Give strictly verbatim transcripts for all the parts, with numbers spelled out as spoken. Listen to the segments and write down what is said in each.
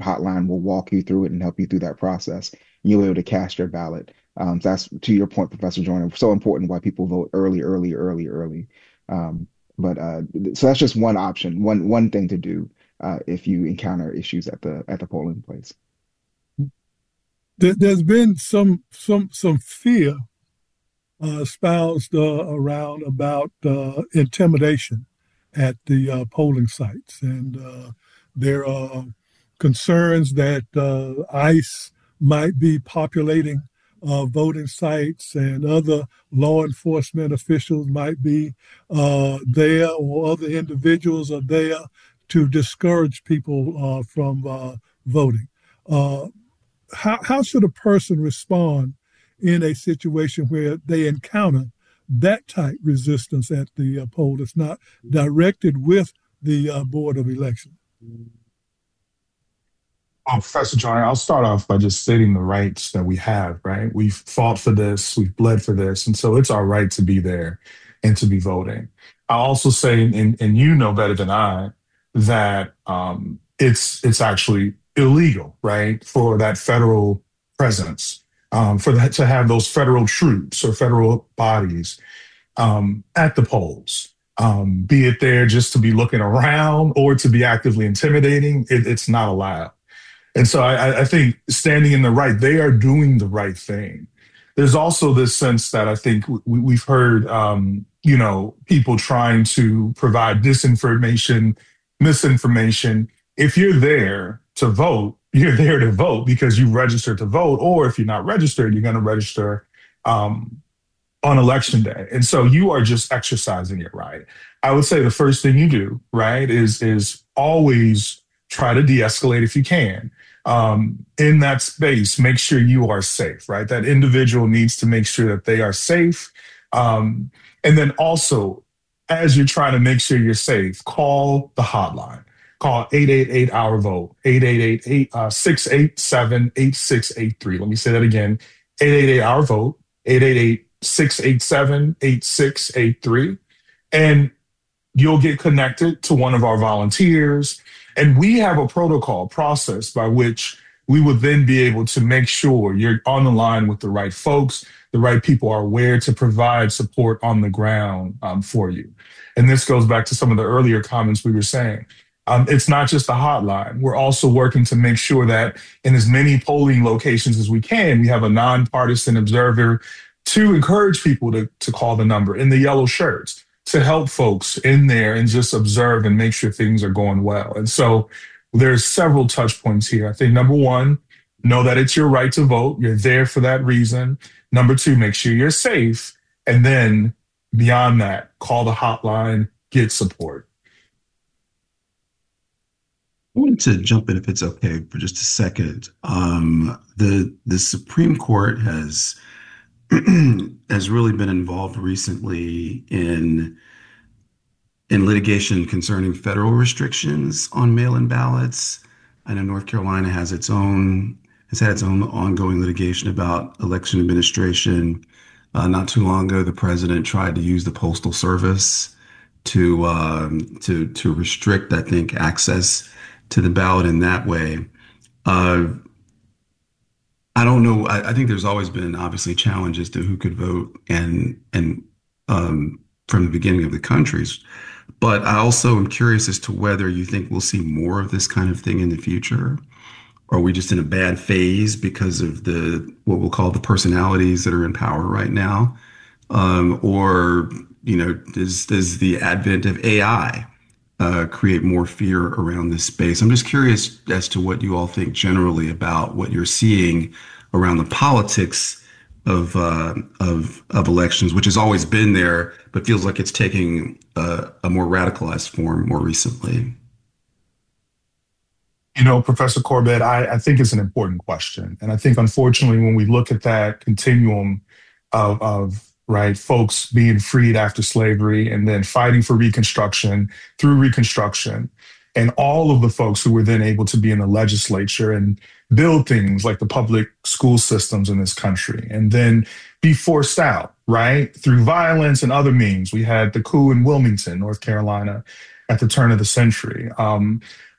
hotline will walk you through it and help you through that process. You'll be able to cast your ballot. Um, so that's to your point, Professor Joyner, so important why people vote early, early, early, early. Um, but uh, so that's just one option, one one thing to do uh, if you encounter issues at the at the polling place. There, there's been some some some fear uh, espoused uh, around about uh, intimidation at the uh, polling sites, and uh, there are concerns that uh, ICE might be populating uh, voting sites, and other law enforcement officials might be uh, there, or other individuals are there to discourage people uh, from uh, voting. Uh, how, how should a person respond in a situation where they encounter that type resistance at the uh, poll that's not directed with the uh, Board of Election? Well, Professor Joyner, I'll start off by just stating the rights that we have, right? We've fought for this, we've bled for this, and so it's our right to be there and to be voting. I'll also say, and, and you know better than I, that um, it's it's actually illegal, right, for that federal presence, um, for that to have those federal troops or federal bodies um, at the polls, um, be it there just to be looking around or to be actively intimidating. It, it's not allowed. And so I, I think standing in the right, they are doing the right thing. There's also this sense that I think we, we've heard, um, you know, people trying to provide disinformation, misinformation. If you're there to vote, you're there to vote because you registered to vote. Or if you're not registered, you're going to register um, on election day. And so you are just exercising your right. I would say the first thing you do, right, is is always try to de-escalate if you can. Um, in that space, make sure you are safe, right? That individual needs to make sure that they are safe. Um, and then also, as you're trying to make sure you're safe, call the hotline. Call eight eight eight, O U R, vote, eight eight eight, six eight seven, eight six eight three. Let me say that again, eight eight eight, O U R, vote, eight eight eight, six eight seven, eight six eight three. And you'll get connected to one of our volunteers. And we have a protocol process by which we would then be able to make sure you're on the line with the right folks, the right people are aware to provide support on the ground um, for you. And this goes back to some of the earlier comments we were saying. Um, it's not just a hotline. We're also working to make sure that in as many polling locations as we can, we have a nonpartisan observer to encourage people to, to call the number in the yellow shirts, to help folks in there and just observe and make sure things are going well. And so there's several touch points here. I think number one, know that it's your right to vote. You're there for that reason. Number two, make sure you're safe. And then beyond that, call the hotline, get support. I wanted to jump in, if it's okay, for just a second. Um, the the Supreme Court has has really been involved recently in in litigation concerning federal restrictions on mail-in ballots. I know North Carolina has its own has had its own ongoing litigation about election administration. Uh, not too long ago, the president tried to use the Postal Service to um, to to restrict, I think, access to the ballot in that way. Uh, I don't know. I, I think there's always been obviously challenges to who could vote and and um, from the beginning of the countries. But I also am curious as to whether you think we'll see more of this kind of thing in the future. Or are we just in a bad phase because of the what we'll call the personalities that are in power right now? Um, or, you know, does does the advent of A I uh, create more fear around this space? I'm just curious as to what you all think generally about what you're seeing around the politics of uh, of of elections, which has always been there, but feels like it's taking a, a more radicalized form more recently. You know, Professor Corbett, I, I think it's an important question. And I think, unfortunately, when we look at that continuum of, of right, folks being freed after slavery and then fighting for Reconstruction through Reconstruction, and all of the folks who were then able to be in the legislature and build things like the public school systems in this country, and then be forced out, right, through violence and other means. We had the coup in Wilmington, North Carolina, at the turn of the century. Um,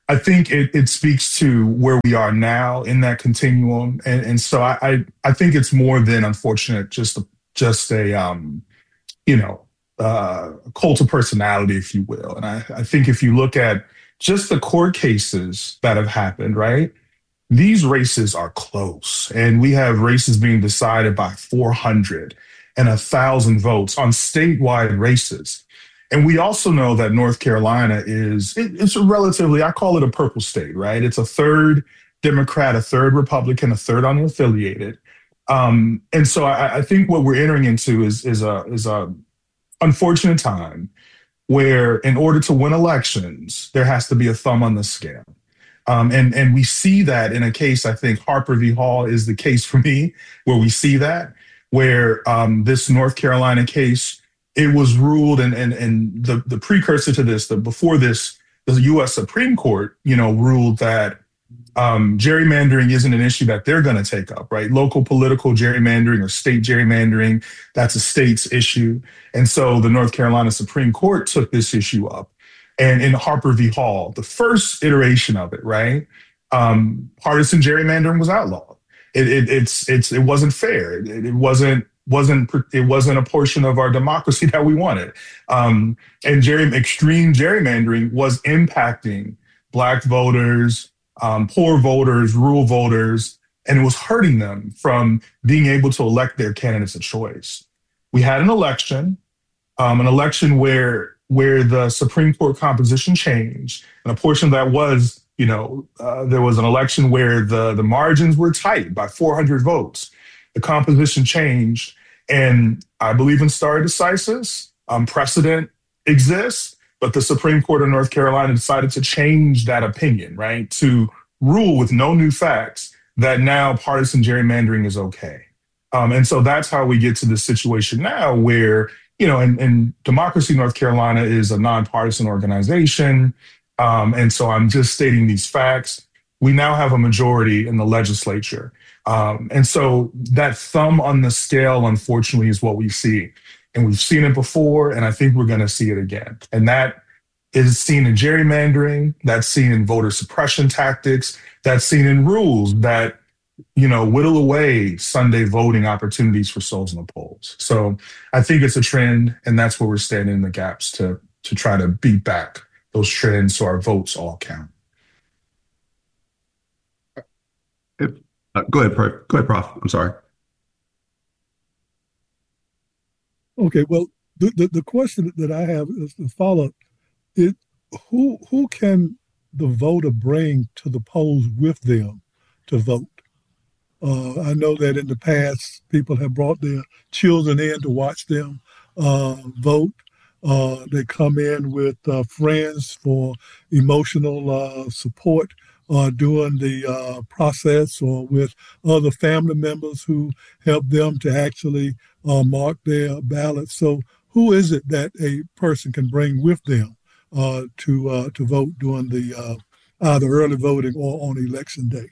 I think it, it speaks to where we are now in that continuum, and and so I I, I think it's more than unfortunate, just a, just a um you know uh, cult of personality, if you will. And I I think if you look at just the court cases that have happened, right? These races are close, and we have races being decided by four hundred and a thousand votes on statewide races. And we also know that North Carolina is, it, it's a relatively, I call it a purple state, right? It's a third Democrat, a third Republican, a third unaffiliated. Um, and so I, I think what we're entering into is, is a, is a unfortunate time where in order to win elections, there has to be a thumb on the scale. Um, and, and we see that in a case, I think Harper v. Hall is the case for me, where we see that, where um, this North Carolina case, it was ruled, and, and, and the, the precursor to this, the before this, the U S Supreme Court, you know, ruled that um, gerrymandering isn't an issue that they're going to take up, right? Local political gerrymandering or state gerrymandering, that's a state's issue. And so the North Carolina Supreme Court took this issue up. And in Harper v. Hall, the first iteration of it, right, um, partisan gerrymandering was outlawed. It, it, it's, it's, it wasn't fair. It, it wasn't, wasn't, it wasn't a portion of our democracy that we wanted. Um, and gerry, extreme gerrymandering was impacting Black voters, um, poor voters, rural voters, and it was hurting them from being able to elect their candidates of choice. We had an election, um, an election where where the Supreme Court composition changed. And a portion of that was, you know, uh, there was an election where the, the margins were tight by four hundred votes. The composition changed. And I believe in stare decisis. Um, precedent exists, but the Supreme Court of North Carolina decided to change that opinion, right? To rule with no new facts that now partisan gerrymandering is okay. Um, and so that's how we get to this situation now where, you know, and, and Democracy North Carolina is a nonpartisan organization. Um, and so I'm just stating these facts. We now have a majority in the legislature. Um, and so that thumb on the scale, unfortunately, is what we see. And we've seen it before, and I think we're going to see it again. And that is seen in gerrymandering, that's seen in voter suppression tactics, that's seen in rules that, you know, whittle away Sunday voting opportunities for souls in the polls. So I think it's a trend, and that's where we're standing in the gaps to to try to beat back those trends so our votes all count. If, uh, go ahead, Prof. Go ahead, Prof. I'm sorry. Okay, well, the, the, the question that I have is the follow-up. It, who, who can the voter bring to the polls with them to vote? Uh, I know that in the past, people have brought their children in to watch them uh, vote. Uh, they come in with uh, friends for emotional uh, support uh, during the uh, process, or with other family members who help them to actually uh, mark their ballots. So who is it that a person can bring with them uh, to uh, to vote during the uh, either early voting or on election day?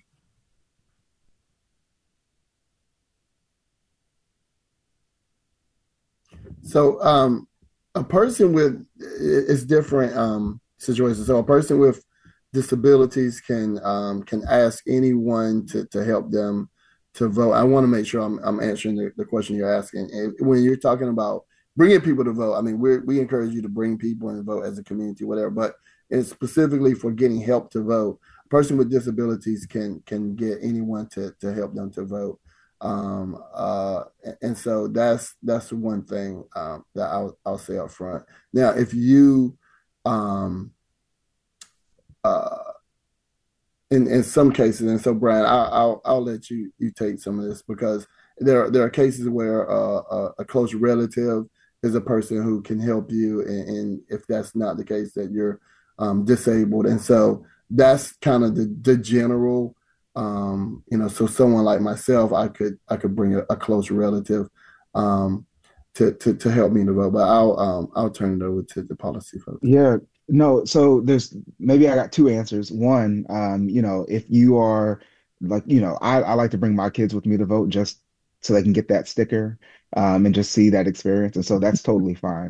So um, a person with, it's different um, situations. So a person with disabilities can um, can ask anyone to, to help them to vote. I want to make sure I'm, I'm answering the, the question you're asking. And when you're talking about bringing people to vote, I mean, we we encourage you to bring people and vote as a community, whatever, but it's specifically for getting help to vote. A person with disabilities can can get anyone to, to help them to vote. Um, uh, and so that's that's one thing um, that I'll, I'll say up front. Now, if you, um, uh, in in some cases, and so Brian, I'll I'll, I'll let you you take some of this, because there are, there are cases where uh, a, a close relative is a person who can help you, and, and if that's not the case, that you're um, disabled, and so that's kind of the the general. Um, you know, so someone like myself, I could I could bring a, a close relative um, to, to to help me to vote, but I'll um, I'll turn it over to the policy folks. Yeah, no, so there's maybe I got two answers. One, um, you know, if you are like, you know, I, I like to bring my kids with me to vote just so they can get that sticker um, and just see that experience. And so that's totally fine.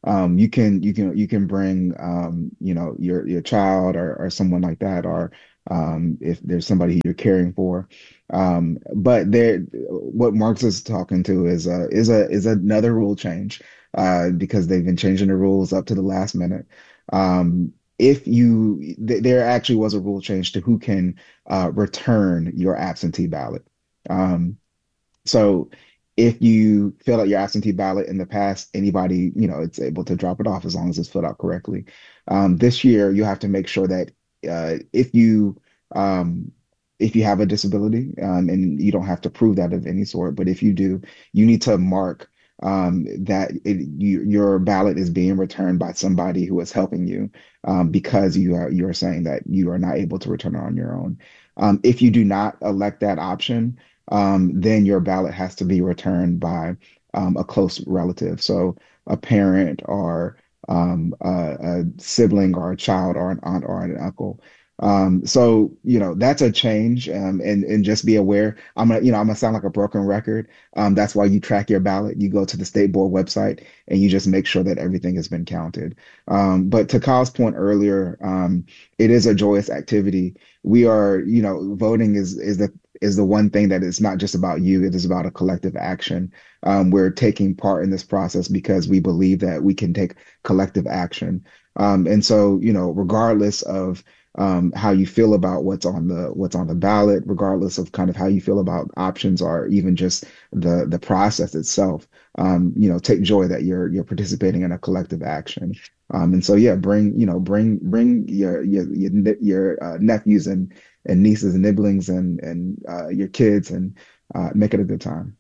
Um, you can you can you can bring um, you know your your child or or someone like that, or um, if there's somebody you're caring for. Um, but there, what Marx is talking to is uh, is a is another rule change uh, because they've been changing the rules up to the last minute. Um, if you th there actually was a rule change to who can uh, return your absentee ballot. Um, so if you fill out your absentee ballot in the past, anybody, you know, it's able to drop it off as long as it's filled out correctly. Um, this year, you have to make sure that uh, if you um, if you have a disability, um, and you don't have to prove that of any sort, but if you do, you need to mark um, that it, you, your ballot is being returned by somebody who is helping you, um, because you are you are saying that you are not able to return it on your own. Um, if you do not elect that option, um, then your ballot has to be returned by um, a close relative. So a parent or um, a, a sibling or a child or an aunt or an uncle. Um, so, you know, that's a change. Um, and, and just be aware, I'm gonna, you know, I'm gonna sound like a broken record. Um, that's why you track your ballot. You go to the state board website and you just make sure that everything has been counted. Um, but to Kyle's point earlier, um, it is a joyous activity. We are, you know, voting is is the is the one thing that is not just about you, it is about a collective action. Um, we're taking part in this process because we believe that we can take collective action. Um, and so, you know, regardless of um, how you feel about what's on the what's on the ballot, regardless of kind of how you feel about options or even just the the process itself, um, you know, take joy that you're you're participating in a collective action. Um, and so, yeah, bring you know bring bring your your your, your uh, nephews and and nieces and nibblings and and uh, your kids and uh, make it a good time.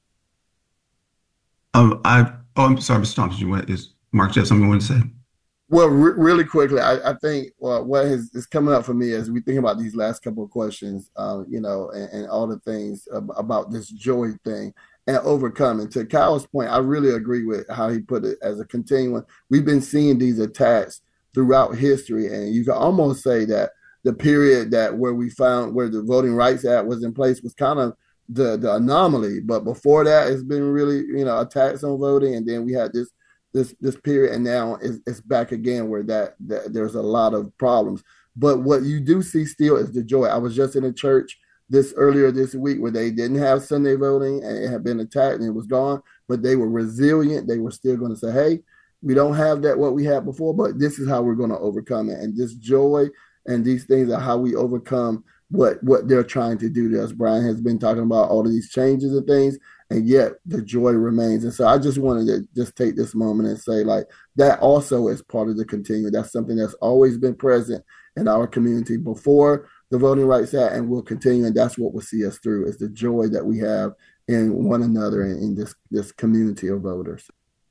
Um, I oh, I'm sorry, mister Thompson. You want is Mark? Do you have something you want to say? Well, re really quickly, I, I think well, what is, is coming up for me as we think about these last couple of questions, um, you know, and, and all the things ab about this joy thing and overcoming. To Kyle's point, I really agree with how he put it as a continuum. We've been seeing these attacks throughout history, and you can almost say that the period that where we found where the Voting Rights Act was in place was kind of the the anomaly. But before that, it's been really, you know, attacks on voting, and then we had this this this period, and now it's, it's back again where that, that there's a lot of problems. But what you do see still is the joy. I was just in a church this earlier this week where they didn't have Sunday voting and it had been attacked and it was gone, but they were resilient. They were still going to say, hey, we don't have that what we had before, but this is how we're going to overcome it. And this joy and these things are how we overcome what what they're trying to do to us. Brian has been talking about all of these changes and things, and yet the joy remains. And so I just wanted to just take this moment and say, like, that also is part of the continuum. That's something that's always been present in our community before the Voting Rights Act, and will continue. And that's what will see us through, is the joy that we have in one another and in this this community of voters.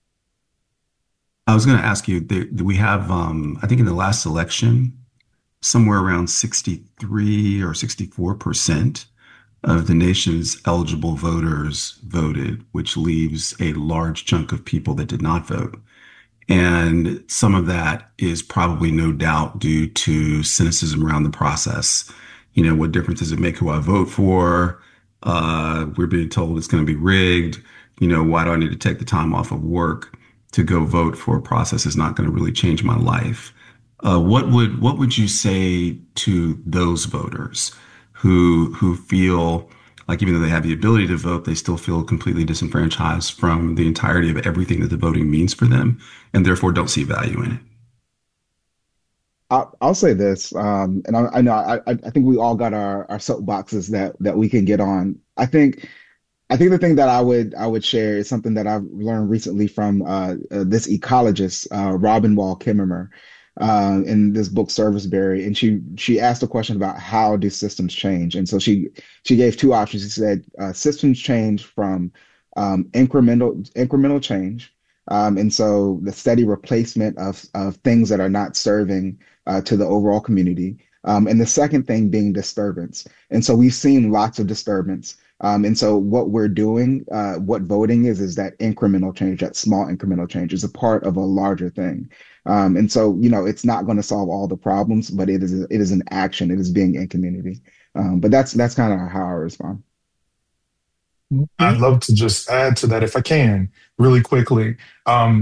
I was going to ask you, do we have, um, I think in the last election, somewhere around sixty-three or sixty-four percent of the nation's eligible voters voted, which leaves a large chunk of people that did not vote. And some of that is probably no doubt due to cynicism around the process. You know, what difference does it make who I vote for? Uh, we're being told it's going to be rigged. You know, why do I need to take the time off of work to go vote for a process that's not going to really change my life? Uh, what would what would you say to those voters who who feel like even though they have the ability to vote, they still feel completely disenfranchised from the entirety of everything that the voting means for them, and therefore don't see value in it? I'll, I'll say this, um, and I, I know I, I think we all got our our soapboxes that that we can get on. I think I think the thing that I would I would share is something that I've learned recently from uh, uh, this ecologist, uh, Robin Wall Kimmerer, uh, in this book Serviceberry, and she she asked a question about how do systems change, and so she she gave two options. She said uh, systems change from um, incremental incremental change, um, and so the steady replacement of of things that are not serving uh, to the overall community, um, and the second thing being disturbance. And so we've seen lots of disturbance. Um, and so what we're doing, uh, what voting is, is that incremental change, that small incremental change is a part of a larger thing. Um, and so, you know, it's not going to solve all the problems, but it is it is an action. It is being in community. Um, but that's that's kind of how I respond. I'd love to just add to that if I can, really quickly. Um,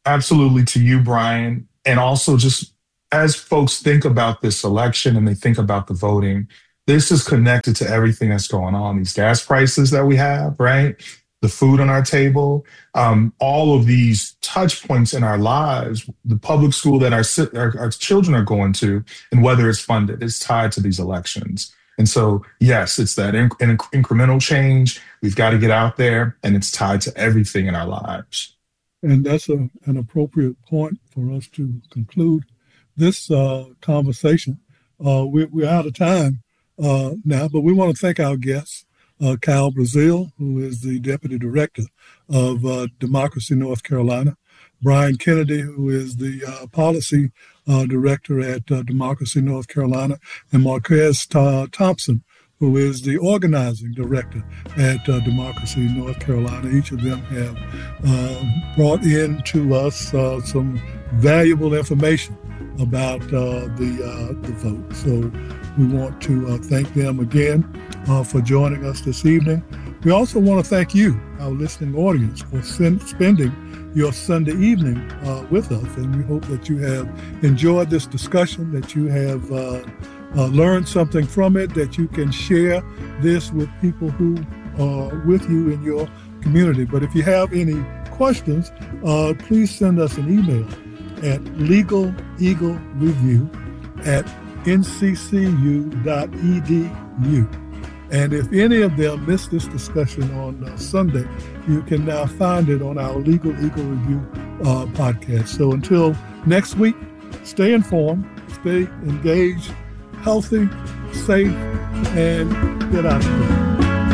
Absolutely, to you, Brian. And also, just as folks think about this election and they think about the voting, this is connected to everything that's going on. These gas prices that we have, right? The food on our table, um, all of these touch points in our lives, the public school that our, our, our children are going to, and whether it's funded, is tied to these elections. And so, yes, it's that inc- incremental change. We've got to get out there, and it's tied to everything in our lives. And that's a, an appropriate point for us to conclude this uh, conversation. Uh, we, we're out of time uh, now, but we want to thank our guests, uh, Cal Brazil, who is the Deputy Director of uh, Democracy North Carolina, Brian Kennedy, who is the uh, Policy uh, Director at uh, Democracy North Carolina, and Marquez uh, Thompson, who is the Organizing Director at uh, Democracy North Carolina. Each of them have uh, brought in to us uh, some valuable information about uh, the, uh, the vote. So we want to uh, thank them again uh, for joining us this evening. We also want to thank you, our listening audience, for sen- spending your Sunday evening uh, with us. And we hope that you have enjoyed this discussion, that you have uh, uh, learned something from it, that you can share this with people who are with you in your community. But if you have any questions, uh, please send us an email at legaleaglereview at n c c u dot e d u. And if any of them missed this discussion on uh, Sunday, you can now find it on our Legal Eagle Review uh, podcast. So until next week, stay informed, stay engaged, healthy, safe, and get out there.